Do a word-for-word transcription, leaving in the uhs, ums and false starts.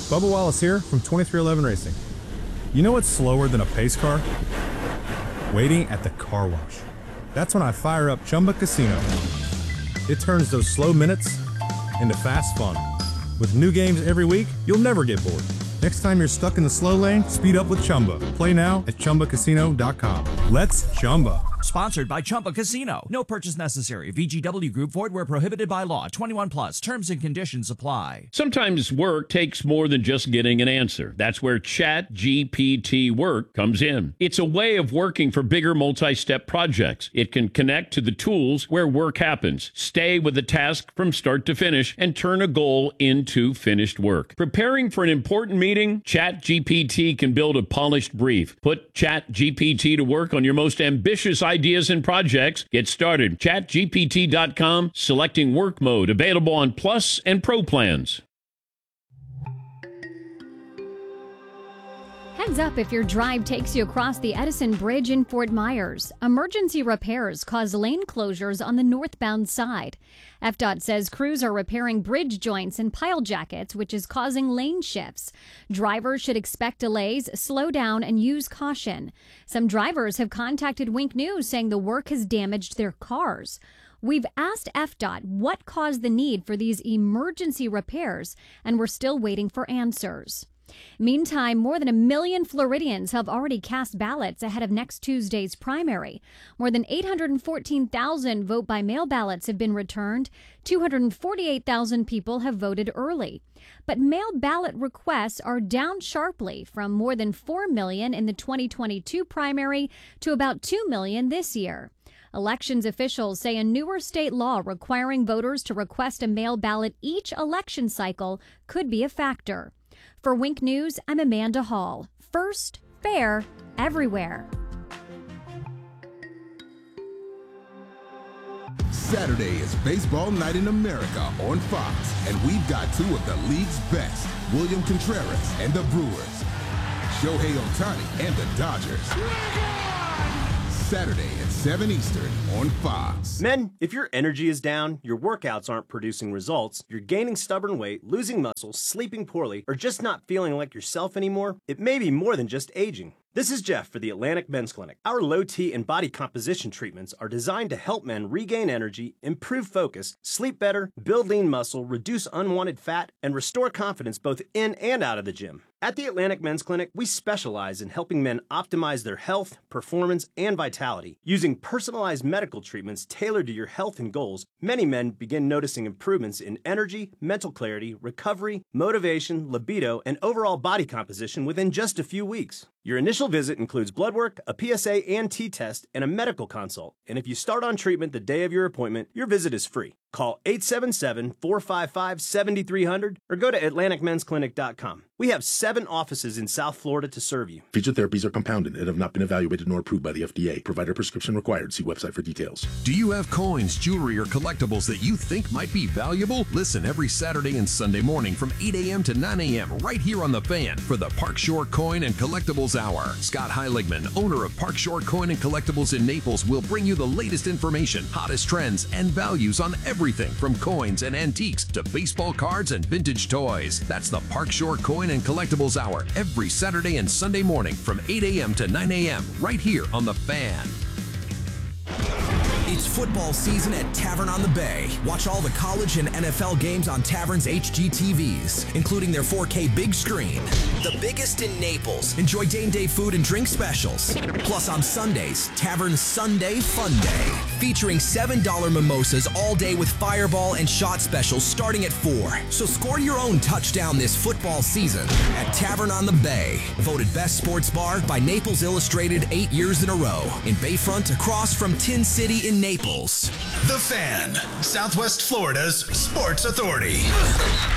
Bubba Wallace here from twenty-three eleven Racing. You know what's slower than a pace car? Waiting at the car wash. That's when I fire up Chumba Casino. It turns those slow minutes into fast fun. With new games every week, you'll never get bored. Next time you're stuck in the slow lane, speed up with Chumba. Play now at Chumba Casino dot com. Let's Chumba. Sponsored by Chumba Casino. No purchase necessary. V G W Group. Void where prohibited by law. twenty-one plus. Terms and conditions apply. Sometimes work takes more than just getting an answer. That's where Chat G P T Work comes in. It's a way of working for bigger multi-step projects. It can connect to the tools where work happens, stay with the task from start to finish, and turn a goal into finished work. Preparing for an important meeting? Chat G P T can build a polished brief. Put Chat G P T to work on your most ambitious ideas and projects. Get started. Chat G P T dot com, selecting work mode, available on Plus and Pro plans. Heads up if your drive takes you across the Edison Bridge in Fort Myers. Emergency repairs cause lane closures on the northbound side. F D O T says crews are repairing bridge joints and pile jackets, which is causing lane shifts. Drivers should expect delays, slow down, and use caution. Some drivers have contacted Wink News saying the work has damaged their cars. We've asked F D O T what caused the need for these emergency repairs, and we're still waiting for answers. Meantime, more than a million Floridians have already cast ballots ahead of next Tuesday's primary. More than eight hundred fourteen thousand vote-by-mail ballots have been returned. two hundred forty-eight thousand people have voted early. But mail ballot requests are down sharply from more than four million in the twenty twenty-two primary to about two million this year. Elections officials say a newer state law requiring voters to request a mail ballot each election cycle could be a factor. For Wink News, I'm Amanda Hall. First, fair, everywhere. Saturday is Baseball Night in America on Fox, and we've got two of the league's best, William Contreras and the Brewers, Shohei Ohtani and the Dodgers. Saturday at seven Eastern on Fox. Men, if your energy is down, your workouts aren't producing results, you're gaining stubborn weight, losing muscle, sleeping poorly, or just not feeling like yourself anymore, it may be more than just aging. This is Jeff for the Atlantic Men's Clinic. Our low T and body composition treatments are designed to help men regain energy, improve focus, sleep better, build lean muscle, reduce unwanted fat, and restore confidence both in and out of the gym. At the Atlantic Men's Clinic, we specialize in helping men optimize their health, performance, and vitality. Using personalized medical treatments tailored to your health and goals, many men begin noticing improvements in energy, mental clarity, recovery, motivation, libido, and overall body composition within just a few weeks. Your initial visit includes blood work, a P S A and T test, and a medical consult. And if you start on treatment the day of your appointment, your visit is free. Call eight seven seven, four five five, seven three zero zero or go to Atlantic Men's Clinic dot com. We have seven offices in South Florida to serve you. Featured therapies are compounded and have not been evaluated nor approved by the F D A. Provider prescription required. See website for details. Do you have coins, jewelry, or collectibles that you think might be valuable? Listen every Saturday and Sunday morning from eight a.m. to nine a.m. right here on The Fan for the Park Shore Coin and Collectibles Hour. Scott Heiligman, owner of Park Shore Coin and Collectibles in Naples, will bring you the latest information, hottest trends, and values on everything from coins and antiques to baseball cards and vintage toys. That's the Park Shore Coin and Collectibles Hour every Saturday and Sunday morning from eight a.m. to nine a.m. right here on The Fan. It's football season at Tavern on the Bay. Watch all the college and N F L games on Tavern's H G T Vs, including their four K big screen. The biggest in Naples. Enjoy Dame Day food and drink specials. Plus on Sundays, Tavern's Sunday Fun Day, featuring seven dollar mimosas all day with fireball and shot specials starting at four. So score your own touchdown this football season at Tavern on the Bay. Voted Best Sports Bar by Naples Illustrated eight years in a row. In Bayfront, across from Tin City in Naples. The Fan, Southwest Florida's sports authority.